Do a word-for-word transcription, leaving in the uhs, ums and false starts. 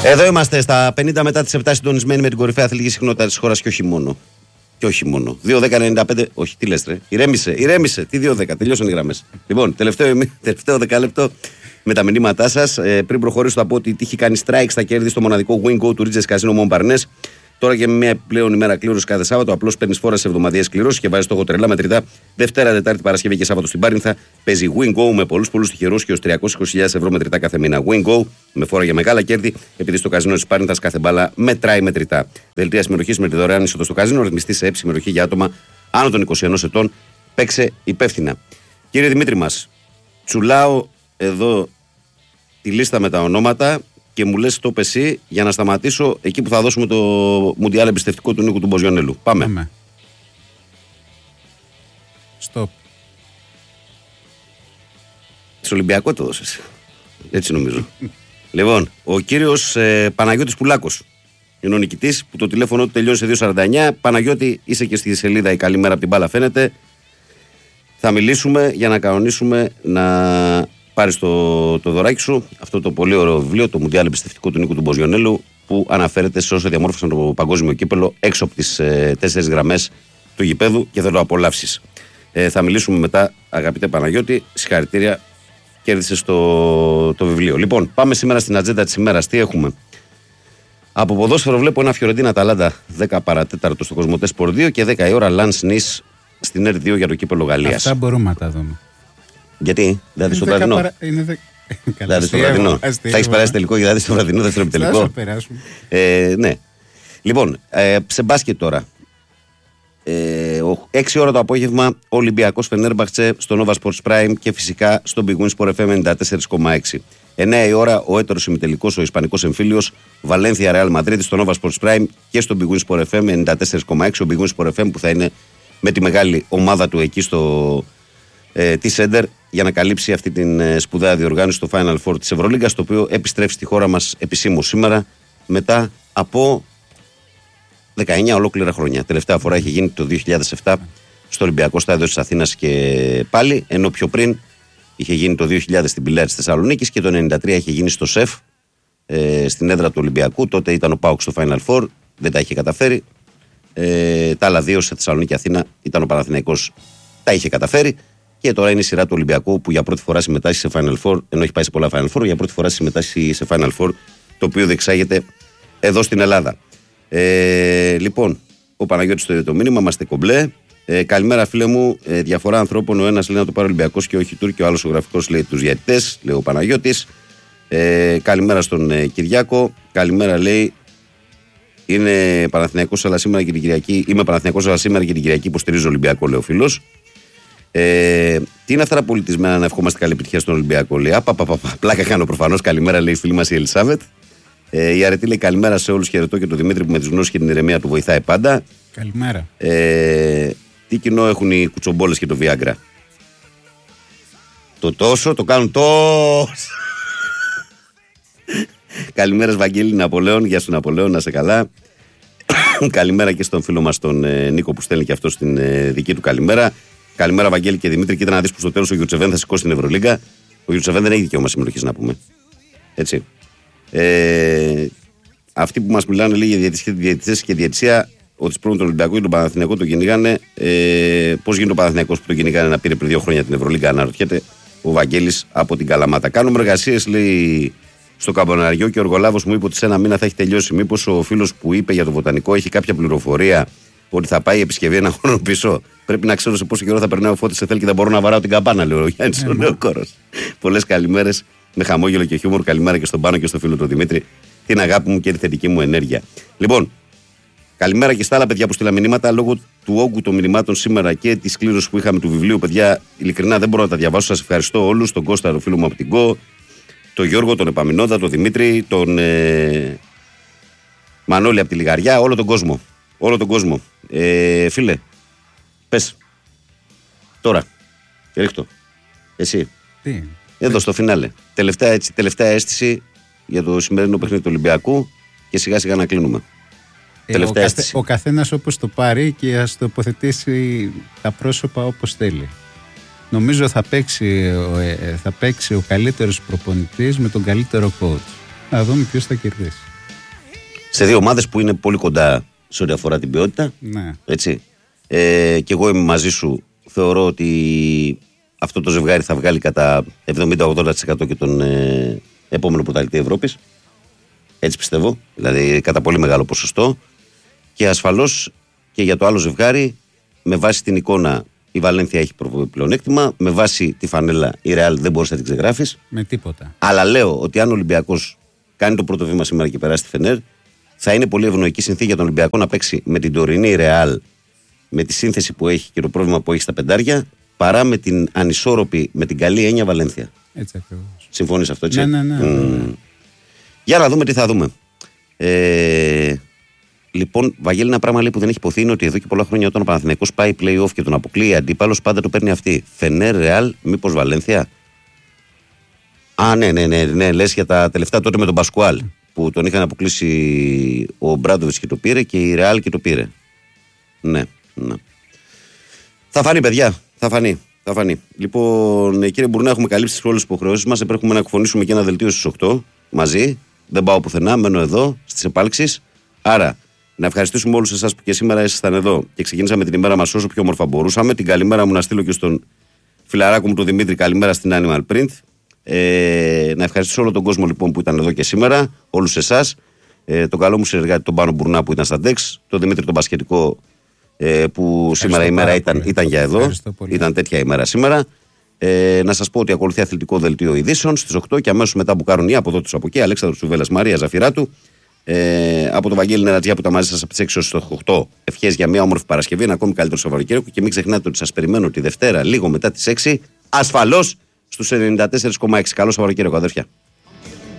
Εδώ είμαστε στα πενήντα μετά τις επτά, συντονισμένοι με την κορυφαία αθλητική συχνότητα της χώρας και όχι μόνο. Και όχι μόνο. δύο δέκα ενενήντα πέντε. Όχι, τι λες, ρε. Ηρέμησε, ηρέμησε. Τι δύο δέκα, τελειώσαν οι γραμμές. Λοιπόν, τελευταίο, τελευταίο δεκάλεπτο με τα μηνύματά σας. Ε, πριν προχωρήσω, θα πω ότι είχε κάνει strike στα κέρδη στο μοναδικό Win Go του Ridges Casino Montparnasse. Τώρα και με μια πλέον ημέρα κλήρωση κάθε Σάββατο, απλώς παίρνεις φόρα σε εβδομαδιαίες κληρώσεις και βάζεις το τρελά μετρητά. Δευτέρα, Τετάρτη, Παρασκευή και Σάββατο στην Πάρινθα. Παίζει Win Go με πολλούς πολλούς τυχερούς και ως τριακόσιες είκοσι χιλιάδες ευρώ μετρητά κάθε μήνα. Win Go με φόρα για μεγάλα κέρδη, επειδή στο καζίνο της Πάρινθας κάθε μπάλα μετράει μετρητά. Δελτία συμμετοχής με τη δωρεάν είσοδο στο καζίνο, ρυθμιστή σε έψη συμμετοχή για άτομα άνω των είκοσι ενός ετών. Παίξε υπεύθυνα. Κύριε Δημήτρη μας, τσουλάω εδώ τη λίστα με τα ονόματα. Και μου λες το πεσί για να σταματήσω εκεί που θα δώσουμε το Μουντιάλ εμπιστευτικό του Νίκου του Μποζιονέλου. Πάμε. Πάμε. Στοπ. Στο Ολυμπιακό το δώσες. Έτσι νομίζω. Λοιπόν, ο κύριος ε, Παναγιώτης Πουλάκος είναι ο νικητής που το τηλέφωνο του τελειώνει σε δύο σαράντα εννιά. Παναγιώτη, είσαι και στη σελίδα η καλή μέρα από την μπάλα φαίνεται. Θα μιλήσουμε για να κανονίσουμε να πάρεις το, το δωράκι σου, αυτό το πολύ ωραίο βιβλίο, το Μουντιάλ εμπιστευτικό του Νίκου του Μποζιονέλου, που αναφέρεται σε όσο διαμόρφωσαν το παγκόσμιο κύπελο έξω από τις ε, τέσσερις γραμμές του γηπέδου και θα το απολαύσεις. Ε, θα μιλήσουμε μετά, αγαπητέ Παναγιώτη, συγχαρητήρια, κέρδισες το, το βιβλίο. Λοιπόν, πάμε σήμερα στην ατζέντα της ημέρας. Τι έχουμε? Από ποδόσφαιρο βλέπω ένα Φιωρεντίνα Αταλάντα δέκα παρατέταρτο στο Κοσμοτέ Σπορ δύο και δέκα η ώρα Λανς Νις στην Ερ δύο για το κύπελο Γαλλίας. Αυτά μπορούμε να τα δούμε. Γιατί, δηλαδή στο βραδινό. Παρα... δε... Δηλαδή στο βραδινό. Θα έχει περάσει τελικό και δηλαδή στο βραδινό, δεύτερο επιτελικό. Θα περάσουμε. Ε, ναι. Λοιπόν, ε, σε μπάσκετ τώρα. Ε, έξι ώρα το απόγευμα, Ολυμπιακός Φενέρμπαχτσε στο Nova Sports Prime και φυσικά στο Big Win Sport εφ εμ ενενήντα τέσσερα κόμμα έξι. εννιά η ώρα, ο έτερος ημιτελικός, ο Ισπανικός εμφύλιος, Βαλένθια Ρεάλ Μαδρίτη στο Nova Sports Prime και στο Big Win Sport εφ εμ ενενήντα τέσσερα κόμμα έξι. Ο Big Win Sport εφ εμ που θα είναι με τη μεγάλη ομάδα του εκεί στο ε, τη Σέντερ για να καλύψει αυτή την ε, σπουδαία διοργάνωση στο Final Four της Ευρωλίγκας, το οποίο επιστρέφει στη χώρα μας επισήμως σήμερα μετά από δεκαεννιά ολόκληρα χρόνια. Τελευταία φορά είχε γίνει το δύο χιλιάδες επτά στο Ολυμπιακό Στάδιο της Αθήνας και πάλι, ενώ πιο πριν είχε γίνει το δύο χιλιάδες στην Πηλαία της Θεσσαλονίκης και το ενενήντα τρία είχε γίνει στο ΣΕΦ ε, στην έδρα του Ολυμπιακού. Τότε ήταν ο ΠΑΟΚ στο Final Four, δεν τα είχε καταφέρει. Ε, τα άλλα δύο σε Θεσσαλονίκη και Αθήνα ήταν ο Παναθηναϊκός, τα είχε καταφέρει. Και τώρα είναι η σειρά του Ολυμπιακού που για πρώτη φορά συμμετάσχει σε Final Four, ενώ έχει πάει σε πολλά Final Four, για πρώτη φορά συμμετάσχει σε Final Four, το οποίο διεξάγεται εδώ στην Ελλάδα. Ε, λοιπόν, ο Παναγιώτης το είδε το μήνυμα, είμαστε κομπλέ. Ε, καλημέρα, φίλε μου. Ε, διαφορά ανθρώπων, ο ένας λέει να το πάρει ο Ολυμπιακός και όχι Τούρκοι, ο άλλος ο γραφικός λέει τους διαιτητές, λέει ο Παναγιώτης. Ε, καλημέρα στον ε, Κυριάκο. Καλημέρα, λέει. Είναι Παναθηναϊκός, αλλά σήμερα και την Κυριακή. Είμαι Παναθηναϊκός, αλλά σήμερα και την Κυριακή υποστηρίζω Ολυμπιακό, λέει ο φίλος. Ε, τι είναι αυτά τα πολιτισμένα να ευχόμαστε καλή επιτυχία στον Ολυμπιακό, λέει. Α, πα, πα, πα, πλάκα κάνω προφανώς. Καλημέρα, λέει η φίλη μας η Ελισάβετ. Ε, η Αρετή λέει καλημέρα σε όλους. Χαιρετώ και τον Δημήτρη που με τις γνώσεις και την ηρεμία του βοηθάει πάντα. Καλημέρα. Ε, τι κοινό έχουν οι κουτσομπόλες και το Viagra? Το τόσο, το κάνουν τόσο. Καλημέρα, Βαγγέλη Ναπολέων. Γεια σου, Ναπολέων, να σε καλά. Καλημέρα και στον φίλο μας τον ε, Νίκο που στέλνει και αυτό στην ε, δική του καλημέρα. Καλημέρα, Βαγγέλη και Δημήτρη. Κοίτα να δεις που στο τέλος ο Γιουρτσεβέν θα σηκώσει την Ευρωλίγκα. Ο Γιουρτσεβέν δεν έχει δικαίωμα συμμετοχής, να πούμε. Έτσι. Ε, αυτοί που μας μιλάνε λέει για διαιτητές και διαιτησία, ότι πρώτον τον Ολυμπιακό και τον Παναθηναϊκό τον κυνηγάνε. Ε, πώς γίνεται ο Παναθηναϊκός που τον κυνηγάνε να πήρε πριν δύο χρόνια την Ευρωλίγκα, αναρωτιέται ο Βαγγέλης από την Καλαμάτα. Κάνουμε εργασίες, λέει, στο Καμποναριό και ο Οργολάβος μου είπε ότι σε ένα μήνα θα έχει τελειώσει. Μήπως ο φίλος που είπε για το βοτανικό έχει κάποια πληροφορία ότι θα πάει η επισκευή ένα χρόνο πίσω? Πρέπει να ξέρω σε πόσο καιρό θα περνάει ο Φώτης σε θέλει και θα μπορώ να βαράω την καμπάνα, λέει ο Γιάννης ο Νεοκόρος. Πολλές καλημέρες με χαμόγελο και χιούμορ. Καλημέρα και στον Πάνο και στο φίλο του Δημήτρη. Την αγάπη μου και τη θετική μου ενέργεια. Λοιπόν, καλημέρα και στα άλλα παιδιά που στείλα μηνύματα. Λόγω του όγκου των μηνυμάτων σήμερα και τη κλήρωση που είχαμε του βιβλίου, παιδιά, ειλικρινά δεν μπορώ να τα διαβάσω. Σας ευχαριστώ όλους. Τον Κώστα, τον φίλο μου από την ΚΟ, τον Γιώργο, τον Επαμινόντα, τον Δημήτρη, τον ε, Μανώλη από τη Λιγαριά, όλο τον κόσμο. Όλο τον κόσμο. Ε, φίλε, πες. Τώρα. Ρίχτω. Εσύ. Τι. Εδώ στο φινάλε. Τελευταία, έτσι, τελευταία αίσθηση για το σημερινό παιχνίδι του Ολυμπιακού και σιγά σιγά να κλείνουμε. Ε, τελευταία ο, καθέ, ο καθένας όπως το πάρει και ας τοποθετήσει τα πρόσωπα όπως θέλει. Νομίζω θα παίξει, θα παίξει ο καλύτερος προπονητής με τον καλύτερο coach. Να δούμε ποιος θα κερδίσει. Σε δύο ομάδες που είναι πολύ κοντά σε ό,τι αφορά την ποιότητα. Ναι. Έτσι. Ε, και εγώ είμαι μαζί σου. Θεωρώ ότι αυτό το ζευγάρι θα βγάλει κατά εβδομήντα με ογδόντα τοις εκατό και τον ε, επόμενο πρωταθλητή Ευρώπης. Έτσι πιστεύω. Δηλαδή κατά πολύ μεγάλο ποσοστό. Και ασφαλώς και για το άλλο ζευγάρι, με βάση την εικόνα, η Βαλένθια έχει πλεονέκτημα. Με βάση τη φανέλα, η Ρεάλ δεν μπορείς να την ξεγράφεις. Με τίποτα. Αλλά λέω ότι αν ο Ολυμπιακός κάνει το πρώτο βήμα σήμερα και περάσει τη Φενέρ, θα είναι πολύ ευνοϊκή συνθήκη για τον Ολυμπιακό να παίξει με την τωρινή Ρεάλ, με τη σύνθεση που έχει και το πρόβλημα που έχει στα πεντάρια, παρά με την ανισόρροπη, με την καλή έννοια Βαλένθια. Έτσι ακριβώς. Συμφωνείς αυτό, έτσι? Ναι, ναι, ναι. Mm. ναι. Για να δούμε τι θα δούμε. Ε, λοιπόν, Βαγγέλη, ένα πράγμα λέει, που δεν έχει υποθεί είναι ότι εδώ και πολλά χρόνια όταν ο Παναθηναϊκός πάει play-off και τον αποκλείει αντίπαλος, πάντα το παίρνει αυτή. Φενέρ, Ρεάλ, μήπως Βαλένθια. Α, ναι, ναι, ναι, ναι. Λες για τα τελευταία τότε με τον Πασκουάλ, που τον είχαν αποκλείσει ο Μπράντοβιτς και το πήρε και η Ρεάλ και το πήρε. Ναι, ναι. Θα φανεί, παιδιά. Θα φανεί. Θα φανεί. Λοιπόν, κύριε Μπουρνά, έχουμε καλύψει τις όλες τις υποχρεώσεις μας. Πρέπει να εκφωνήσουμε και ένα δελτίο στις οκτώ μαζί. Δεν πάω πουθενά, μένω εδώ στις επάλξεις. Άρα, να ευχαριστήσουμε όλους εσάς που και σήμερα ήσασταν εδώ και ξεκινήσαμε την ημέρα μας όσο πιο όμορφα μπορούσαμε. Την καλημέρα μου να στείλω και στον φιλαράκο μου τον Δημήτρη. Καλημέρα στην Animal Print. Ε, να ευχαριστήσω όλο τον κόσμο λοιπόν που ήταν εδώ και σήμερα, όλους εσάς. Ε, τον καλό μου συνεργάτη τον Πάνο Μπουρνά που ήταν στα Ντεξ, τον Δημήτρη τον Πασχετικό ε, που ευχαριστώ σήμερα η ημέρα ήταν, ήταν για εδώ. Ήταν τέτοια ημέρα σήμερα. Ε, να σας πω ότι ακολουθεί αθλητικό δελτίο ειδήσεων στις οκτώ και αμέσως μετά που κάνουν οι από εδώ τους από εκεί, Αλέξανδρος Τσουβέλλας, Μαρία Ζαφυράτου. Ε, από τον Βαγγέλη Νερατζιά που ήταν μαζί σας από τις έξι έως τις οκτώ. Ευχές για μια όμορφη Παρασκευή, ένα ακόμη καλύτερο Σαββατοκύριακο και μην ξεχνάτε ότι σας περιμένω τη Δευτέρα λίγο μετά τις έξι, ασφαλώς στους ενενήντα τέσσερα κόμμα έξι. Καλό Σαββατοκύριακο, αδέρφια.